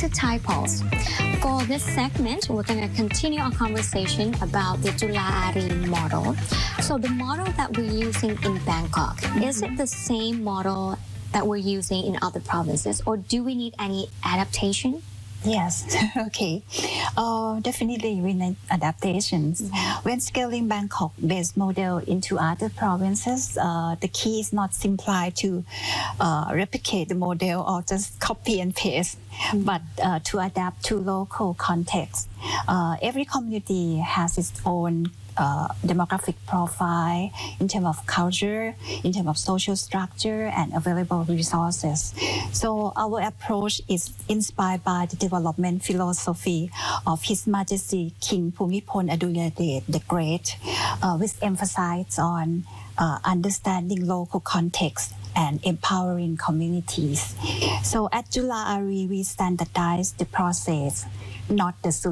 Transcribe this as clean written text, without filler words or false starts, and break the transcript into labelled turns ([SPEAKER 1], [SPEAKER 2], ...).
[SPEAKER 1] to Thai Pulse. For this segment, we're going to continue our conversation about the Chula Ari model. So the model that we're using in Bangkok, is it the same model that we're using in other provinces, or do we need any adaptation?
[SPEAKER 2] Yes, okay. Definitely we need adaptations. When scaling Bangkok-based model into other provinces, the key is not simply to replicate the model or just copy and paste, but to adapt to local context. Every community has its own demographic profile in terms of culture, in terms of social structure and available resources. So our approach is inspired by the development philosophy of His Majesty King Bhumibol Adulyadej the Great, which emphasizes on understanding local context and empowering communities. So at Chula Ari, we standardize the process, not the solution.